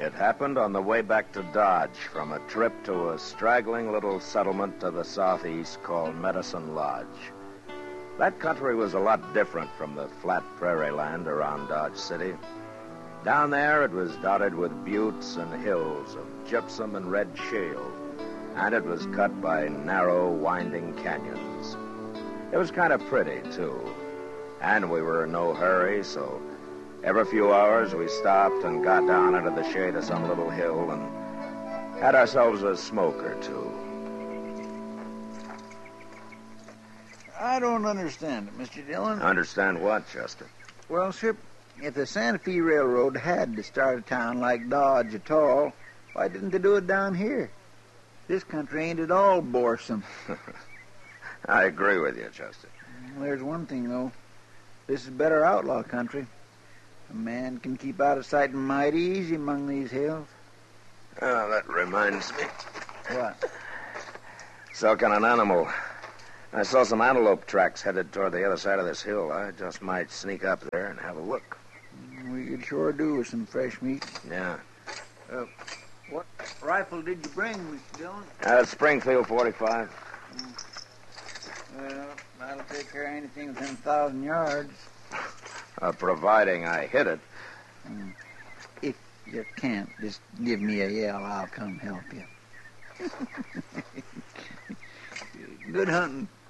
It happened on the way back to Dodge from a trip to a straggling little settlement to the southeast called Medicine Lodge. That country was a lot different from the flat prairie land around Dodge City. Down there, it was dotted with buttes and hills of gypsum and red shale, and it was cut by narrow, winding canyons. It was kind of pretty, too, and we were in no hurry, so every few hours we stopped and got down into the shade of some little hill and had ourselves a smoke or two. I don't understand it, Mr. Dillon. Understand what, Chester? Well, sir, if the Santa Fe Railroad had to start a town like Dodge at all, why didn't they do it down here? This country ain't at all boresome. I agree with you, Chester. Well, there's one thing, though. This is better outlaw country. A man can keep out of sight mighty easy among these hills. Oh, that reminds me. What? So can an animal. I saw some antelope tracks headed toward the other side of this hill. I just might sneak up there and have a look. We could sure do with some fresh meat. Yeah. What rifle did you bring, Mr. Dillon? Springfield 45. Well, that'll take care of anything within 1,000 yards. Providing I hit it. If you can't, just give me a yell. I'll come help you. Good hunting.